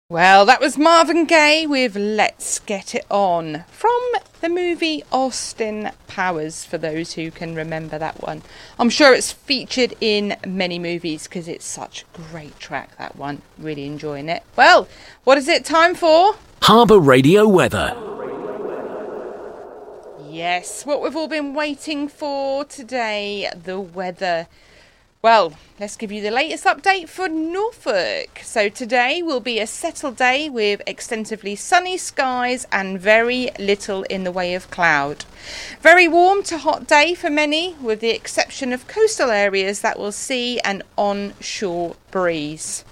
Well, that was Marvin Gaye with Let's Get It On from the movie Austin Powers, for those who can remember that one. I'm sure it's featured in many movies because it's such a great track, that one. Really enjoying it. Well, what is it time for? Harbour Radio weather. Yes, what we've all been waiting for today, the weather. Well, let's give you the latest update for Norfolk. So today will be a settled day with extensively sunny skies and very little in the way of cloud. Very warm to hot day for many, with the exception of coastal areas that will see an onshore breeze.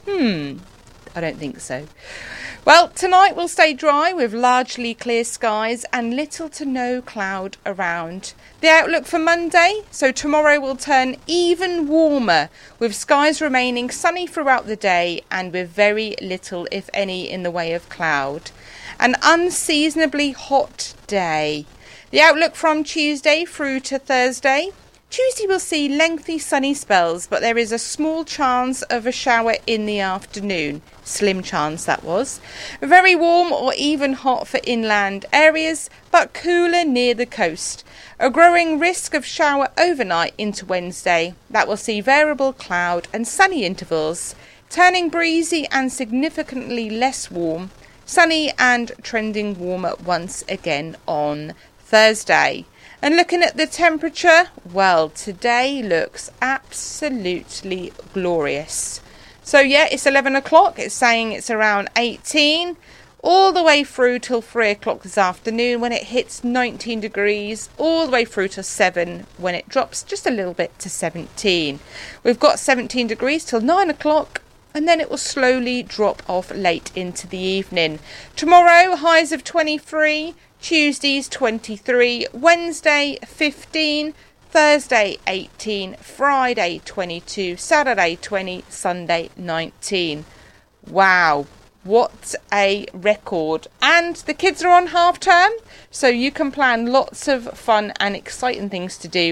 I don't think so. Well, tonight will stay dry with largely clear skies and little to no cloud around. The outlook for Monday, so tomorrow will turn even warmer with skies remaining sunny throughout the day and with very little, if any, in the way of cloud. An unseasonably hot day. The outlook from Tuesday through to Thursday. Tuesday will see lengthy sunny spells, but there is a small chance of a shower in the afternoon. Slim chance, that was. Very warm or even hot for inland areas, but cooler near the coast. A growing risk of shower overnight into Wednesday. That will see variable cloud and sunny intervals, turning breezy and significantly less warm. Sunny and trending warmer once again on Thursday. And looking at the temperature, well, today looks absolutely glorious. So yeah, it's 11 o'clock. It's saying it's around 18, all the way through till 3 o'clock this afternoon when it hits 19 degrees, all the way through to 7 when it drops just a little bit to 17. We've got 17 degrees till 9 o'clock. And then it will slowly drop off late into the evening. Tomorrow, highs of 23, Tuesday's 23, Wednesday 15, Thursday 18, Friday 22, Saturday 20, Sunday 19. Wow, what a record. And the kids are on half term, so you can plan lots of fun and exciting things to do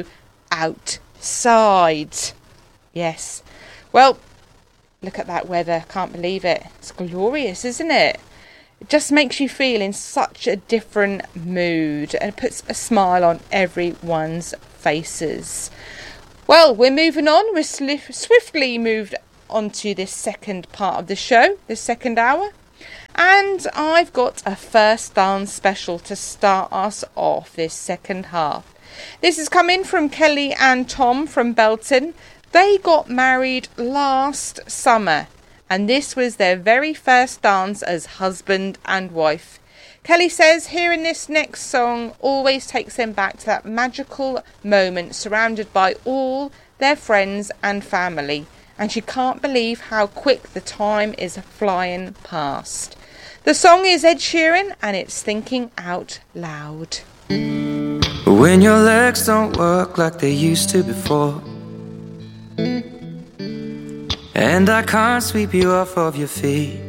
outside. Yes. Well, look at that weather. Can't believe it. It's glorious, isn't it? It just makes you feel in such a different mood and it puts a smile on everyone's faces. Well, we're moving on. We're swiftly moved on to this second part of the show, this second hour. And I've got a first dance special to start us off this second half. This is coming from Kelly and Tom from Belton. They got married last summer, and this was their very first dance as husband and wife. Kelly says hearing this next song always takes them back to that magical moment surrounded by all their friends and family, and she can't believe how quick the time is flying past. The song is Ed Sheeran, and it's Thinking Out Loud. When your legs don't work like they used to before, and I can't sweep you off of your feet,